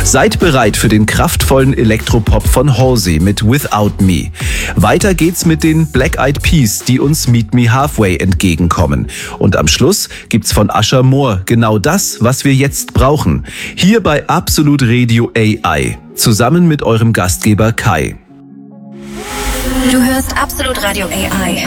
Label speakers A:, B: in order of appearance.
A: Seid bereit für den kraftvollen Elektropop von Halsey mit Without Me. Weiter geht's mit den Black Eyed Peas, die uns Meet Me Halfway entgegenkommen. Und am Schluss gibt's von Usher Moore genau das, was wir jetzt brauchen. Hier bei Absolut Radio AI. Zusammen mit eurem Gastgeber Kai.
B: Du hörst Absolut Radio AI.